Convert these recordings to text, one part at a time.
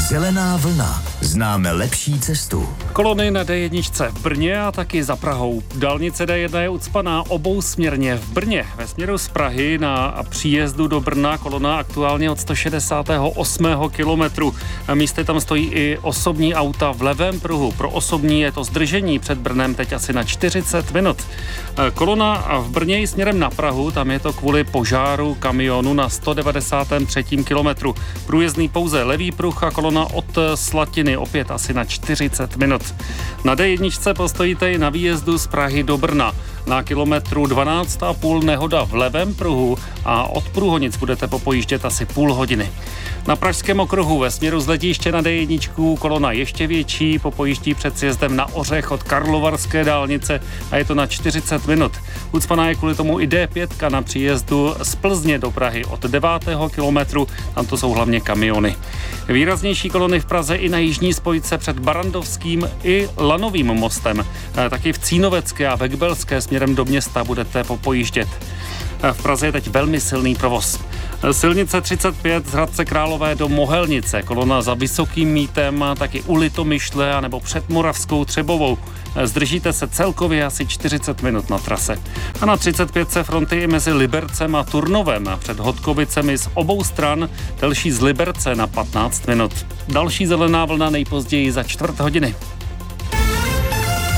Zelená vlna. Známe lepší cestu. Kolony na D1 v Brně a taky za Prahou. Dálnice D1 je ucpaná obousměrně. V Brně ve směru z Prahy na příjezdu do Brna kolona aktuálně od 168. kilometru. Místy tam stojí i osobní auta v levém pruhu. Pro osobní je to zdržení před Brnem teď asi na 40 minut. Kolona v Brně i směrem na Prahu, tam je to kvůli požáru kamionu na 193. kilometru. Průjezdný pouze levý pruh a kolona od Slatiny opět asi na 40 minut. Na D1 postojíte i na výjezdu z Prahy do Brna. Na kilometru 12,5 nehoda v levém pruhu a od Průhonic budete popojíždět asi půl hodiny. Na pražském okruhu ve směru z letiště na D1 kolona ještě větší, popojíždí před sjezdem na Ořech od Karlovarské dálnice a je to na 40 minut. Ucpaná je kvůli tomu i D5 na příjezdu z Plzně do Prahy od 9. kilometru, tam to jsou hlavně kamiony. Výraznější kolony v Praze i na jižní spojce před Barandovským i Lanovým mostem. Taky v Cínovecké a Vekbelské směrem do města budete popojíždět. V Praze je teď velmi silný provoz. Silnice 35 z Hradce Králové do Mohelnice, kolona za Vysokým Mítem, taky u Litomyšle a nebo před Moravskou Třebovou. Zdržíte se celkově asi 40 minut na trase. A na 35 fronty i mezi Libercem a Turnovem a před Hodkovicemi z obou stran, delší z Liberce na 15 minut. Další zelená vlna nejpozději za čtvrt hodiny.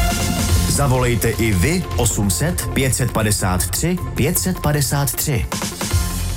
Zavolejte i vy 800 553 553.